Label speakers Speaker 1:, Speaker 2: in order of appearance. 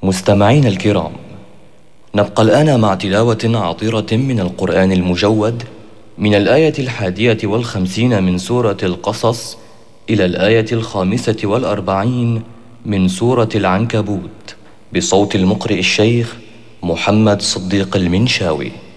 Speaker 1: مستمعين الكرام، نبقى الآن مع تلاوة عطرة من القرآن المجود من الآية 51 من سورة القصص إلى الآية 45 من سورة العنكبوت، بصوت المقرئ الشيخ محمد صديق المنشاوي.